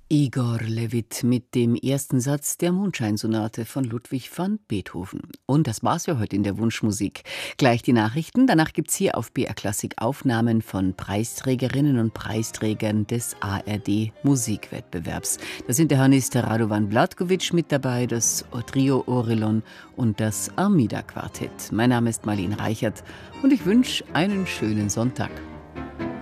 Igor Levit mit dem ersten Satz der Mondscheinsonate von Ludwig van Beethoven. Und das war's für heute in der Wunschmusik. Gleich die Nachrichten, danach gibt's hier auf BR Klassik Aufnahmen von Preisträgerinnen und Preisträgern des ARD Musikwettbewerbs. Da sind der Hornist Radovan Blatkovic mit dabei, das Trio Orelon und das Armida Quartett. Mein Name ist Marlene Reichert und ich wünsche einen schönen Sonntag.